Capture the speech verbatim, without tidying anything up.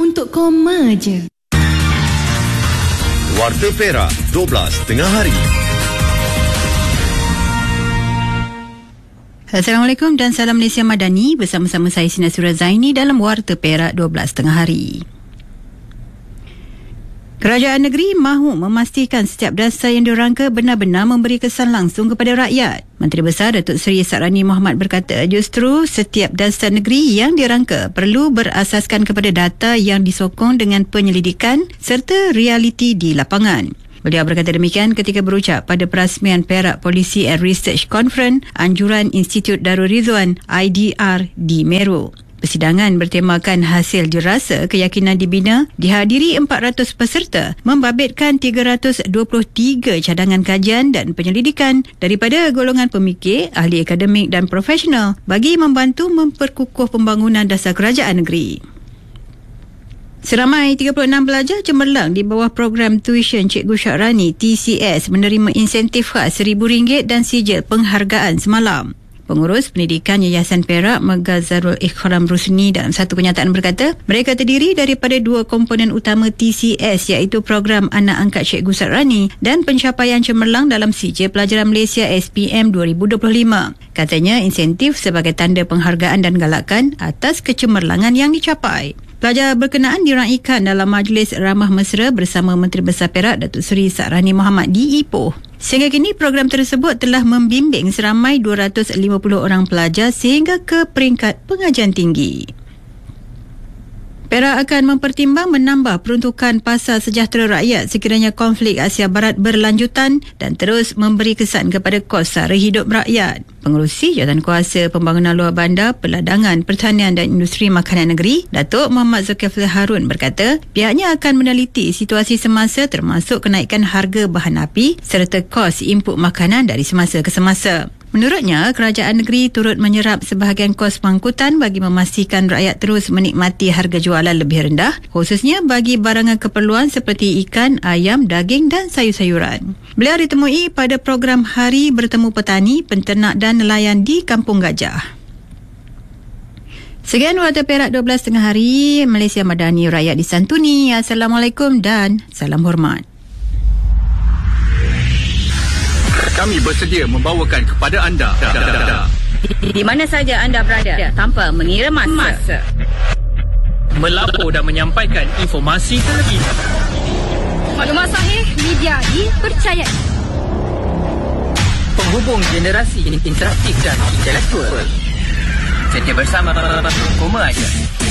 untuk koma je. Warta Perak, dua belas tengah hari. Assalamualaikum dan salam Malaysia Madani. Bersama-sama saya Sina Surah Zaini dalam Warta Perak dua belas tengah hari. Kerajaan negeri mahu memastikan setiap dasar yang dirangka benar-benar memberi kesan langsung kepada rakyat. Menteri Besar Datuk Seri Sakrani Mohamad berkata justru setiap dasar negeri yang dirangka perlu berasaskan kepada data yang disokong dengan penyelidikan serta realiti di lapangan. Beliau berkata demikian ketika berucap pada perasmian Perak Policy and Research Conference Anjuran Institut Darul Rizwan I D R di Meru. Persidangan bertemakan hasil jurasa keyakinan dibina dihadiri empat ratus peserta membabitkan tiga ratus dua puluh tiga cadangan kajian dan penyelidikan daripada golongan pemikir, ahli akademik dan profesional bagi membantu memperkukuh pembangunan dasar kerajaan negeri. Seramai tiga puluh enam pelajar cemerlang di bawah program tuition Cikgu Syakrani T C S menerima insentif khas seribu ringgit dan sijil penghargaan semalam. Pengurus Pendidikan Yayasan Perak Megazarul Ikhram Rusni dalam satu kenyataan berkata mereka terdiri daripada dua komponen utama T C S iaitu program Anak Angkat Cikgu Syakrani dan pencapaian cemerlang dalam Sijil Pelajaran Malaysia S P M dua ribu dua puluh lima. Katanya insentif sebagai tanda penghargaan dan galakan atas kecemerlangan yang dicapai. Pelajar berkenaan diraikan dalam majlis ramah mesra bersama Menteri Besar Perak Datuk Seri Sakrani Mohamad di Ipoh. Sehingga kini program tersebut telah membimbing seramai dua ratus lima puluh orang pelajar sehingga ke peringkat pengajian tinggi. Perak akan mempertimbang menambah peruntukan Pasar Sejahtera Rakyat sekiranya konflik Asia Barat berlanjutan dan terus memberi kesan kepada kos sara hidup rakyat. Pengerusi Jawatankuasa Pembangunan Luar Bandar, Peladangan, Pertanian dan Industri Makanan Negeri, Datuk Muhammad Zulkifli Harun berkata, pihaknya akan meneliti situasi semasa termasuk kenaikan harga bahan api serta kos input makanan dari semasa ke semasa. Menurutnya, kerajaan negeri turut menyerap sebahagian kos pangkutan bagi memastikan rakyat terus menikmati harga jualan lebih rendah, khususnya bagi barangan keperluan seperti ikan, ayam, daging dan sayur-sayuran. Beliau ditemui pada program Hari Bertemu Petani, Penternak dan Nelayan di Kampung Gajah. Sekian Warta Perak dua belas tengah hari. Malaysia Madani, rakyat disantuni. Assalamualaikum dan salam hormat. Kami bersedia membawakan kepada anda di, di mana saja anda berada tanpa mengira masa. masa. Melapor dan menyampaikan informasi terkini. Maklumat sahih, media dipercayai. Penghubung generasi interaktif dan intelektual. Setia bersama Koma aja.